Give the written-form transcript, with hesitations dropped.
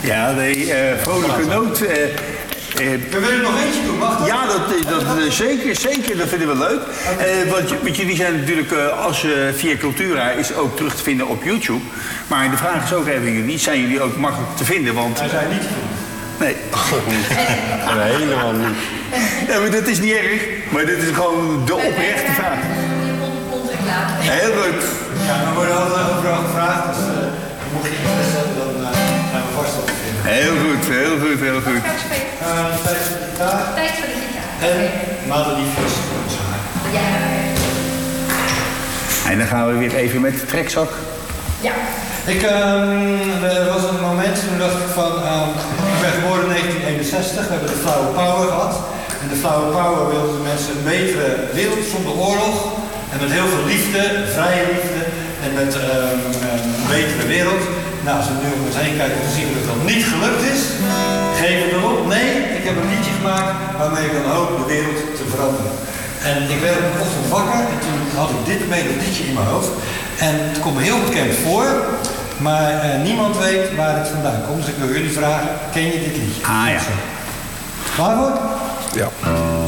Ja, de vrolijke noot. We willen nog eentje doen, mag dat? Ja, zeker, dat vinden we leuk. Want jullie zijn natuurlijk, als via Cultura, is ook terug te vinden op YouTube. Maar de vraag is ook even jullie, zijn jullie ook makkelijk te vinden? Want Wij zijn niet te vinden. nee. Nee, helemaal niet. Ja, maar dat is niet erg, maar dit is gewoon de oprechte vraag. Heel goed. Ja, we worden altijd overal gevraagd, dus mocht je interesse hebben, dan zijn we vast op te vinden. Heel goed, heel goed, heel goed. Tijd voor de gitaar. Tijd voor de gitaar. En madeliefjes. Ja. En dan gaan we weer even met de trekzak. Ja. Er was een moment, toen dacht ik van, ik ben geboren in 1961, we hebben de Flower Power gehad. En de Flower Power wilden de mensen een betere wereld zonder oorlog. En met heel veel liefde, vrije liefde en met een betere wereld. Nou, als we nu om ons heen kijken, dan zien we dat dat niet gelukt is. Geef het erop. Nee, ik heb een liedje gemaakt waarmee ik dan hoop de wereld te veranderen. En ik werd op een ochtend wakker en toen had ik dit melodietje in mijn hoofd. En het komt me heel bekend voor, maar niemand weet waar het vandaan komt. Dus ik wil jullie vragen, ken je dit liedje? Ah ja. Klaar voor? Ja.